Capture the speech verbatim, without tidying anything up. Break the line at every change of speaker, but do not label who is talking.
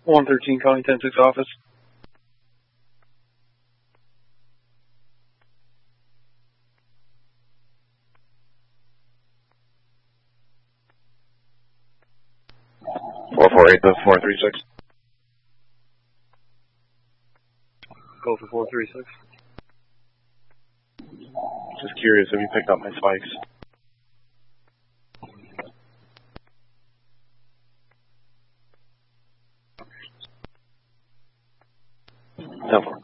one thirteen County ten six office.
four four eight to four three six.
Go for four three six.
Just curious if you picked up my spikes. ten four.